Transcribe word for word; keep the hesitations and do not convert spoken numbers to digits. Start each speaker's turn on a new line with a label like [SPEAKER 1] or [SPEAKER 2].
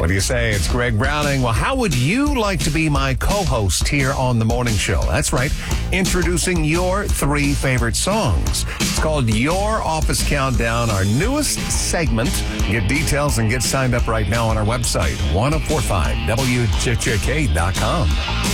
[SPEAKER 1] What do you say? It's Greg Browning. Well, how would you like to be my co-host here on the morning show? That's right. Introducing your three favorite songs. It's called Your Office Countdown, our newest segment. Get details and get signed up right now on our website, ten forty-five W J J K dot com.